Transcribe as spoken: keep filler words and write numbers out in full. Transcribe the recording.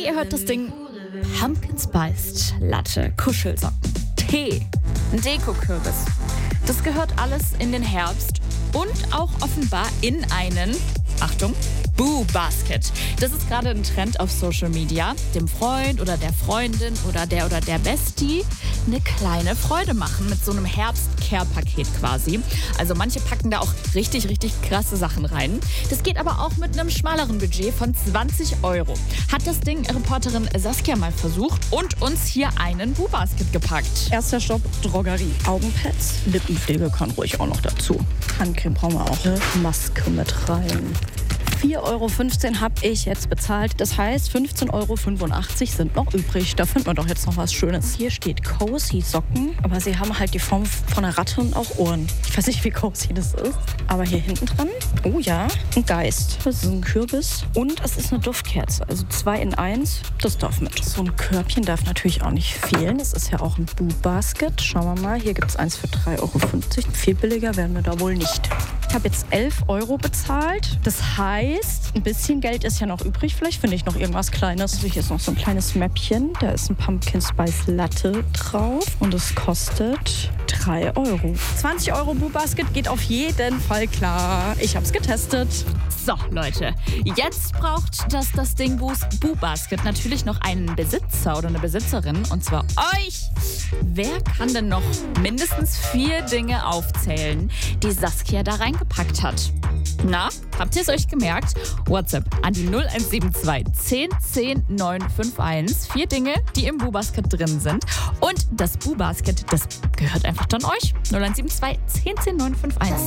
ihr hört das Ding. Pumpkin Spiced Latte, Kuschelsocken, Tee, Dekokürbis. Das gehört alles in den Herbst und auch offenbar in einen, Achtung, Boo Basket. Das ist gerade ein Trend auf Social Media. Dem Freund oder der Freundin oder der oder der Bestie eine kleine Freude machen mit so einem Herbst-Care-Paket quasi. Also manche packen da auch richtig, richtig krasse Sachen rein. Das geht aber auch mit einem schmaleren Budget von zwanzig Euro. Hat das Ding Reporterin Saskia mal versucht und uns hier einen Boo Basket gepackt. Erster Stopp, Drogerie. Augenpads, Lippenpflege kann ruhig auch noch dazu. Handcreme brauchen wir auch. Eine Maske mit rein. vier Euro fünfzehn habe ich jetzt bezahlt. Das heißt, fünfzehn Euro fünfundachtzig sind noch übrig. Da finden wir doch jetzt noch was Schönes. Hier steht Cozy Socken, aber sie haben halt die Form von einer Ratte und auch Ohren. Ich weiß nicht, wie cozy das ist. Aber hier hinten dran, oh ja, ein Geist. Das ist ein Kürbis und es ist eine Duftkerze. Also zwei in eins, das darf mit. So ein Körbchen darf natürlich auch nicht fehlen. Das ist ja auch ein Boo Basket. Schauen wir mal, hier gibt es eins für drei Euro fünfzig. Viel billiger werden wir da wohl nicht. Ich habe jetzt elf Euro bezahlt. Das heißt, ein bisschen Geld ist ja noch übrig. Vielleicht finde ich noch irgendwas Kleines. Hier ist noch so ein kleines Mäppchen. Da ist ein Pumpkin Spice Latte drauf. Und es kostet drei Euro. zwanzig Euro Boo Basket geht auf jeden Fall klar. Ich habe es getestet. So, Leute, jetzt braucht das, das Ding Boo Basket natürlich noch einen Besitzer oder eine Besitzerin. Und zwar euch. Wer kann denn noch mindestens vier Dinge aufzählen, die Saskia da reingepackt hat? Na, habt ihr es euch gemerkt? WhatsApp an die null eins sieben zwei zehn zehn neun fünf eins. Vier Dinge, die im Boo Basket drin sind. Und das Boo Basket, das gehört einfach dann euch. null eins sieben zwei zehn zehn neun fünf eins.